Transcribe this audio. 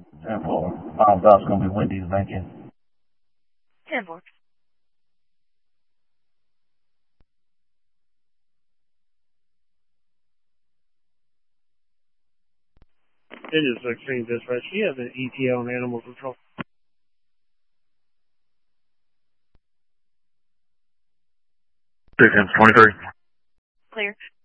10-4. Miles out, it's going to be windy, thank you. 10-4. It is Extreme Dispatch. You have an ETA on animal control. Dickens, 23. Clear.